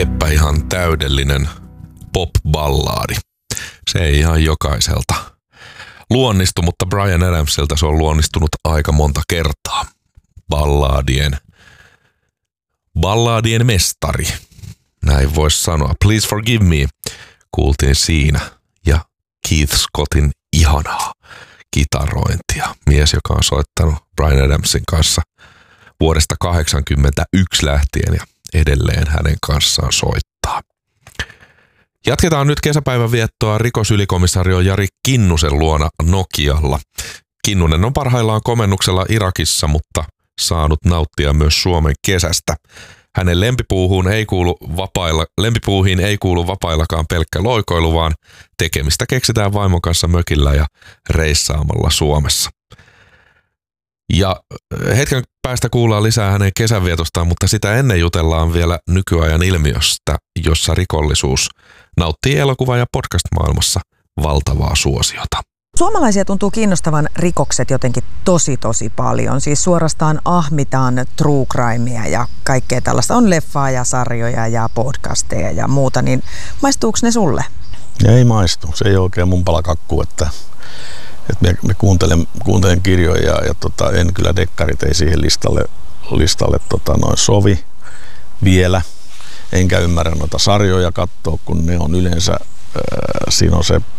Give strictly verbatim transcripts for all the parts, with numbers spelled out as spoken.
teepä ihan täydellinen pop-ballaadi. Se ei ihan jokaiselta luonnistu, mutta Bryan Adamsilta se on luonnistunut aika monta kertaa. Balladien, balladien mestari, näin voisi sanoa. Please Forgive Me kuultiin siinä ja Keith Scottin ihanaa kitarointia. Mies, joka on soittanut Bryan Adamsin kanssa vuodesta kahdeksankymmentäyksi lähtien ja edelleen hänen kanssaan soittaa. Jatketaan nyt kesäpäivän viettoa rikosylikomissaario Jari Kinnusen luona Nokialla. Kinnunen on parhaillaan komennuksella Irakissa, mutta saanut nauttia myös Suomen kesästä. Hänen lempipuuhuun ei kuulu vapailla, lempipuuhiin ei kuulu vapaillakaan pelkkä loikoilu, vaan tekemistä keksitään vaimon kanssa mökillä ja reissaamalla Suomessa. Ja hetken päästä kuullaan lisää hänen kesänvietostaan, mutta sitä ennen jutellaan vielä nykyajan ilmiöstä, jossa rikollisuus nauttii elokuva- ja podcast-maailmassa valtavaa suosiota. Suomalaisia tuntuu kiinnostavan rikokset jotenkin tosi tosi paljon. Siis suorastaan ahmitaan true crimea ja kaikkea tällaista. On leffaa ja sarjoja ja podcasteja ja muuta, niin maistuuko ne sulle? Ei maistu. Se ei ole oikein mun palakakku, että, että me, me kuuntelen, kuuntelen kirjoja ja, ja tota, en kyllä dekkarit ei siihen listalle, listalle tota, noin sovi vielä. Enkä ymmärrä noita sarjoja katsoa, kun ne on yleensä, äh, siinä on se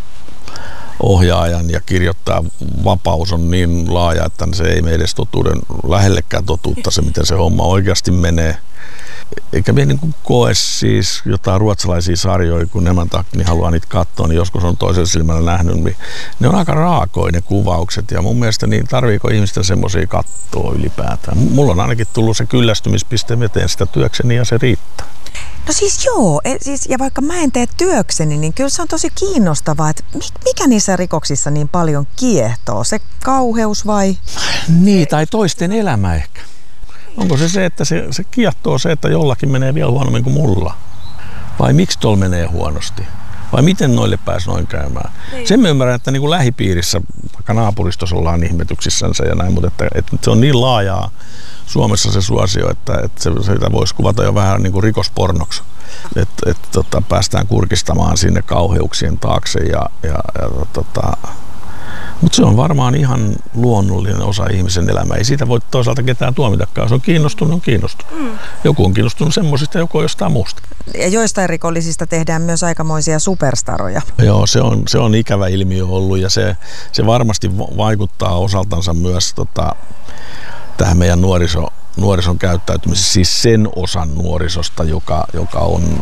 ohjaajan ja kirjoittaa vapaus on niin laaja, että se ei mene edes totuuden lähellekään totuutta se, miten se homma oikeasti menee. Eikä minä niin koe siis jotain ruotsalaisia sarjoja, kun enemmän niin haluaa niitä katsoa, niin joskus on toisella silmällä nähnyt, niin ne on aika raakoja ne kuvaukset ja mun mielestä niin tarviiko ihmisten semmoisia katsoa ylipäätään. Mulla on ainakin tullut se kyllästymispiste, mä teen sitä työkseni ja se riittää. No siis joo, et siis, ja vaikka mä en tee työkseni, niin kyllä se on tosi kiinnostavaa, että mikä niissä rikoksissa niin paljon kiehtoo? Se kauheus vai? Niin, tai toisten elämä ehkä. Onko se se, että se, se kiehtoo se, että jollakin menee vielä huonommin kuin mulla? Vai miksi tuolla menee huonosti? Vai miten noille pääsi noin käymään? Ei. Sen mä ymmärrän, että niin kuin lähipiirissä, vaikka naapuristossa ollaan ihmetyksissänsä ja näin, mutta että, että se on niin laajaa Suomessa se suosio, että, että se, sitä voisi kuvata jo vähän niin kuin rikospornoksi. Että et, tota, päästään kurkistamaan sinne kauheuksien taakse. Ja, ja, ja, tota, mutta se on varmaan ihan luonnollinen osa ihmisen elämää. Ei siitä voi toisaalta ketään tuomitakaan. Se on kiinnostunut, on kiinnostunut. Mm. Joku on kiinnostunut semmoisista, joku on jostain muusta. Ja joistain rikollisista tehdään myös aikamoisia superstaroja. Joo, se on, se on ikävä ilmiö ollut ja se, se varmasti vaikuttaa osaltansa myös tota, tähän meidän nuoriso, nuorison käyttäytymiseen, siis sen osan nuorisosta, joka, joka on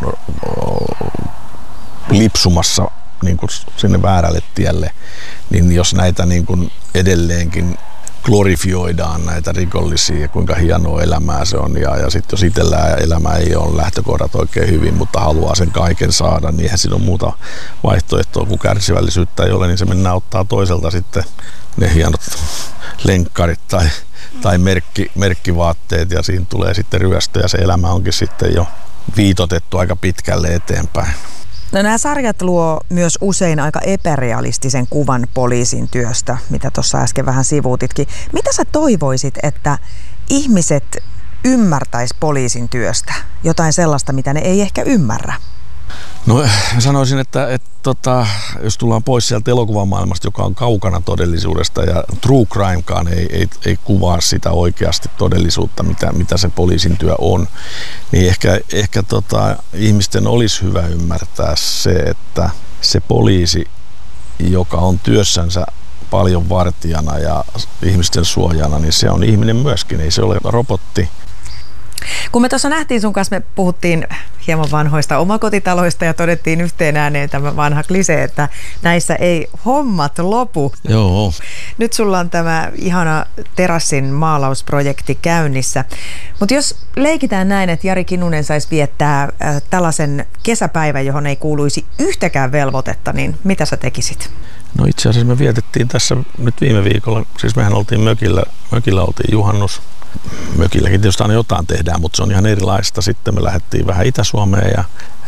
lipsumassa niin kuin sinne väärälle tielle, niin jos näitä niin kuin edelleenkin glorifioidaan näitä rikollisia ja kuinka hienoa elämää se on ja, ja sitten jos itsellään elämä ei ole lähtökohdat oikein hyvin, mutta haluaa sen kaiken saada, niin eihän siinä ole muuta vaihtoehtoa, kun kärsivällisyyttä ei ole, niin se mennään ottaa toiselta sitten ne hienot lenkkarit tai tai merkki, merkkivaatteet ja siinä tulee sitten ryöstö ja se elämä onkin sitten jo viitotettu aika pitkälle eteenpäin. No nämä sarjat luo myös usein aika epärealistisen kuvan poliisin työstä, mitä tuossa äsken vähän sivuutitkin. Mitä sä toivoisit, että ihmiset ymmärtäis poliisin työstä? Jotain sellaista, mitä ne ei ehkä ymmärrä? No mä sanoisin, että, että tota, jos tullaan pois sieltä elokuvamaailmasta, joka on kaukana todellisuudesta ja true crimekaan ei, ei, ei kuvaa sitä oikeasti todellisuutta, mitä, mitä se poliisin työ on, niin ehkä, ehkä tota, ihmisten olisi hyvä ymmärtää se, että se poliisi, joka on työssänsä paljon vartijana ja ihmisten suojana, niin se on ihminen myöskin, ei se ole robotti. Kun me tuossa nähtiin sun kanssa, me puhuttiin hieman vanhoista omakotitaloista ja todettiin yhteen ääneen tämä vanha klise, että näissä ei hommat lopu. Joo. Nyt sulla on tämä ihana terassin maalausprojekti käynnissä. Mutta jos leikitään näin, että Jari Kinnunen saisi viettää äh, tällaisen kesäpäivän, johon ei kuuluisi yhtäkään velvoitetta, niin mitä sä tekisit? No itse asiassa me vietettiin tässä nyt viime viikolla, siis mehän oltiin mökillä, mökillä oltiin juhannus. Mökilläkin tietysti aina jotain tehdään, mutta se on ihan erilaista. Sitten me lähdettiin vähän Itä-Suomeen ja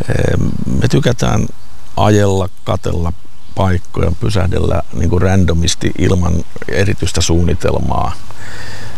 me tykätään ajella, katella paikkoja, pysähdellä niin kuin randomisti ilman erityistä suunnitelmaa.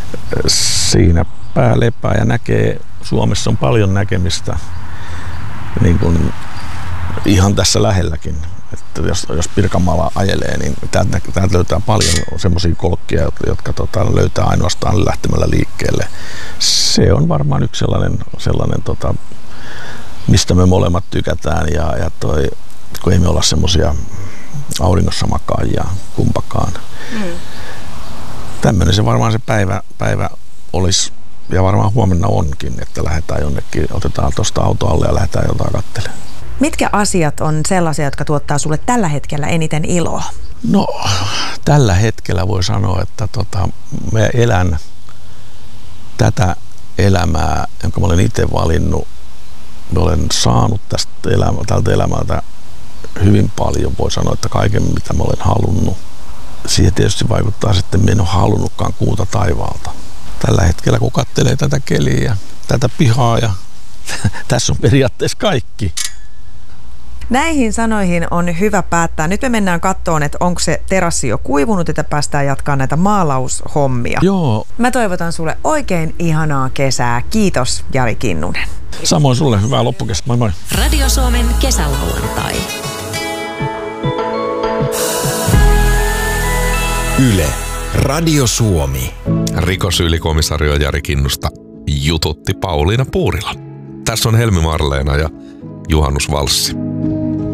Siinä pää lepää ja näkee, Suomessa on paljon näkemistä. niin kuin ihan tässä lähelläkin. Että jos, jos Pirkanmaalla ajelee, niin täältä, täältä löytää paljon semmoisia kolkkia, jotka tota, löytää ainoastaan lähtemällä liikkeelle. Se on varmaan yksi sellainen, sellainen tota, mistä me molemmat tykätään. Ja, ja toi, kun ei me olla semmoisia auringossa makaajia kumpakaan. Mm. Tämmöinen se varmaan se päivä, päivä olisi, ja varmaan huomenna onkin, että lähdetään jonnekin, otetaan tuosta auto alle ja lähdetään jotain katselemaan. Mitkä asiat on sellaisia, jotka tuottaa sulle tällä hetkellä eniten iloa? No, tällä hetkellä voi sanoa, että tota, mä elän tätä elämää, jonka mä olen itse valinnut. Mä olen saanut tästä elämä, tältä elämältä hyvin paljon. Voi sanoa, että kaiken mitä mä olen halunnut. Siihen tietysti vaikuttaa sitten, että mä en ole halunnutkaan kuuta taivaalta. Tällä hetkellä, kun katselee tätä keliä, tätä pihaa ja tässä on periaatteessa kaikki. Näihin sanoihin on hyvä päättää. Nyt me mennään kattoon, että onko se terassi jo kuivunut, että päästään jatkaa näitä maalaushommia. Joo. Mä toivotan sulle oikein ihanaa kesää. Kiitos, Jari Kinnunen. Samoin sulle hyvää loppukesää. Moi moi. Radio Suomen kesälauantai. Yle. Radio Suomi. Rikosyylikomisario Jari Kinnusta jututti Pauliina Puurila. Tässä on Helmi Marleena ja Juhannus Valssi.